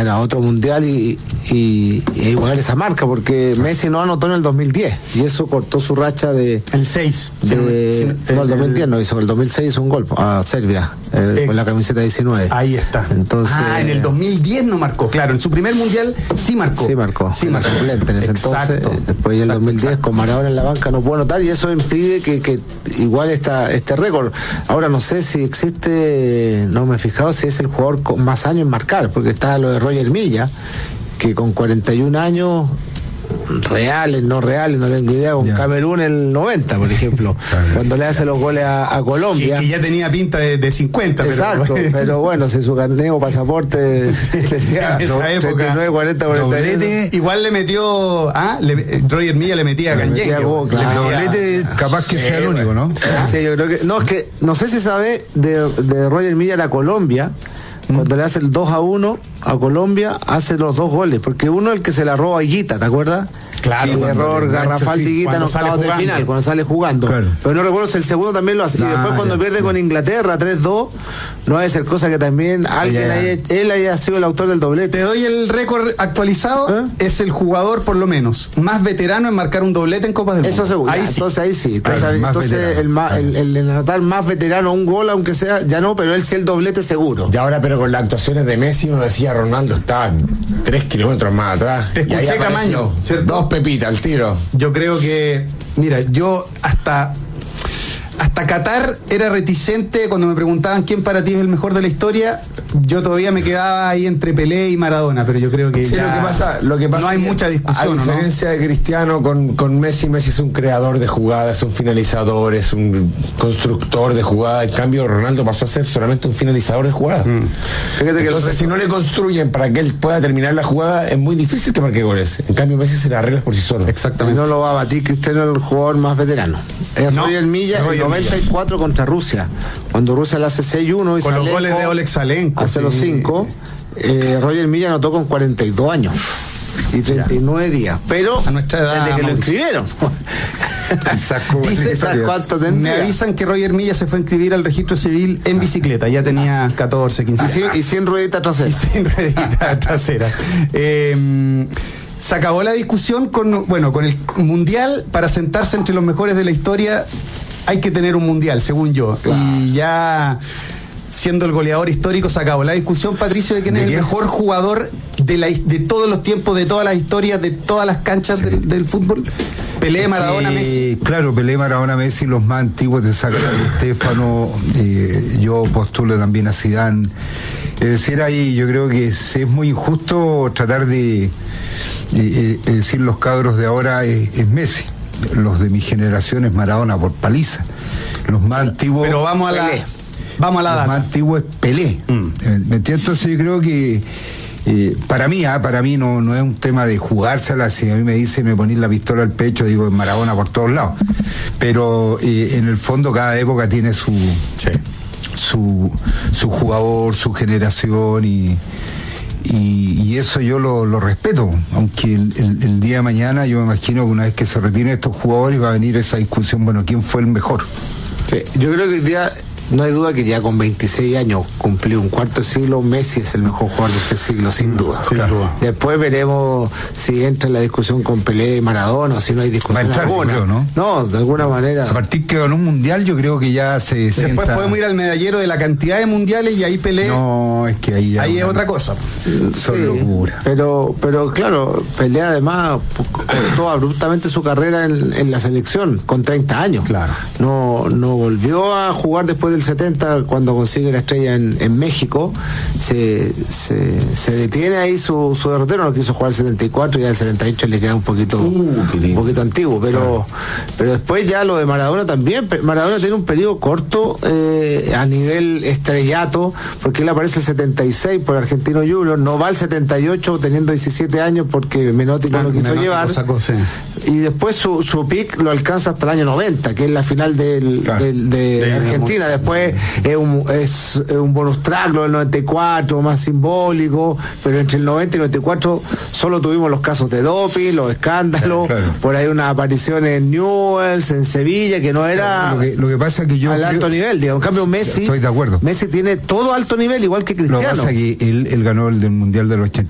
era otro mundial y igualar esa marca, porque Messi no anotó en el 2010 y eso cortó su racha de... El 6. No, el 2010 no hizo, el 2006 hizo un gol a Serbia con la camiseta 19. Ahí está. Entonces, en el 2010 no marcó, claro, en su primer mundial sí marcó. Sí marcó, suplente en ese entonces. Después en el 2010 con Maradona en la banca no pudo anotar y eso impide que igual este récord. Ahora no sé si existe, no me he fijado si es el jugador con más años en marcar, porque está lo de Roger Milla, que con 41 años reales, no tengo idea, con Camerún el 90, por ejemplo, cuando le hace los goles a Colombia. Que ya tenía pinta de 50. Exacto, pero bueno, si su carnet o pasaporte decía en esa época, 39, 40, 41. Igual le metió, Roger Milla le metía a Canyengue. Doblete capaz que sea el único, ¿no? Sí, yo creo que, no, es que, no sé si sabe de Roger Milla a Colombia, cuando le hace el 2-1 a Colombia, hace los 2 goles, porque uno es el que se la roba a Higuita, ¿te acuerdas? Claro, el error garrafal de Higuita en octavos de final, cuando sale jugando. Claro. Pero no recuerdo si el segundo también lo hace. Y después cuando pierde con Inglaterra 3-2, no debe ser cosa que también él haya sido el autor del doblete. Te doy el récord actualizado, es el jugador por lo menos más veterano en marcar un doblete en Copas del Mundo. Eso seguro. Ahí entonces ahí sí. Claro, entonces el anotar más veterano un gol, aunque sea, ya no, pero él sí el doblete seguro. Y ahora, pero con las actuaciones de Messi, uno decía Ronaldo estaba 3 kilómetros más atrás. Te escuché, Camaño, ¿cierto? 2 pepitas al tiro. Yo creo que, mira, yo hasta Qatar era reticente cuando me preguntaban quién para ti es el mejor de la historia. Yo todavía me quedaba ahí entre Pelé y Maradona, pero yo creo que sí, lo que pasa no hay mucha discusión. A diferencia de Cristiano con Messi es un creador de jugadas, es un finalizador, es un constructor de jugadas. En cambio, Ronaldo pasó a ser solamente un finalizador de jugadas. Fíjate que entonces, si no le construyen para que él pueda terminar la jugada, es muy difícil que marque goles. En cambio, Messi se la arregla por sí solo. Exactamente. No lo va a batir Cristiano, el jugador más veterano. Es Roger Milla, el 94 contra Rusia, cuando Rusia le hace 6-1 y con los goles de Oleg Salenko hace los 5. Roger Milla anotó con 42 años y 39 días, pero a nuestra edad, desde que lo inscribieron. Me avisan que Roger Milla se fue a inscribir al registro civil en bicicleta, ya tenía 14, 15 años. Y sin ruedita trasera. Se acabó la discusión con el mundial. Para sentarse entre los mejores de la historia hay que tener un mundial, según yo. Claro. Y ya siendo el goleador histórico se acabó la discusión, Patricio, de quién es el mejor jugador de todos los tiempos, de todas las historias, de todas las canchas del fútbol. Pelé, Maradona, Messi. Claro, Pelé, Maradona, Messi, los más antiguos te sacan a Stéfano, yo postulo también a Zidane. Es decir, ahí yo creo que es muy injusto tratar de decir los cabros de ahora es Messi. Los de mi generación es Maradona por paliza. Los más antiguos. Pero vamos a la data. Los más antiguos es Pelé. ¿Me entiendes? Entonces yo creo que para mí no es un tema de jugársela. Si a mí me dice me ponís la pistola al pecho, digo Maradona por todos lados. Pero en el fondo cada época tiene su jugador, su generación y eso yo lo respeto, aunque el día de mañana yo me imagino que una vez que se retiren estos jugadores va a venir esa discusión, ¿quién fue el mejor? Sí, yo creo que hoy día no hay duda que ya con 26 años cumplió un cuarto siglo, Messi es el mejor jugador de este siglo, sin duda. Claro. Después veremos si entra en la discusión con Pelé y Maradona o si no hay discusión alguna. Creo, ¿no? No, de alguna manera. A partir que ganó un mundial, yo creo que ya se Después sienta... podemos ir al medallero de la cantidad de mundiales y ahí Pelé... No, es que ahí es otra cosa. Son locuras. Pero claro, Pelé además cortó abruptamente su carrera en la selección con 30 años. Claro. No volvió a jugar después del 70 cuando consigue la estrella en México. Se detiene ahí su derrotero, no quiso jugar el 74 y ya el 78 le queda un poquito antiguo, pero después ya lo de Maradona también. Maradona tiene un periodo corto a nivel estrellato, porque él aparece el 76 por Argentino Junior, no va al 78 teniendo 17 años porque Menotti no lo quiso llevar, y después su pick lo alcanza hasta el año 90, que es la final de Argentina. Después es un bonus track lo del 94, más simbólico, pero entre el 90 y el 94 solo tuvimos los casos de doping, los escándalos, por ahí una aparición en Newell's, en Sevilla, que no era lo que pasa que yo al alto nivel, digamos. En cambio Messi, estoy de acuerdo. Messi tiene todo alto nivel, igual que Cristiano. Lo que pasa es que él ganó el del Mundial del 80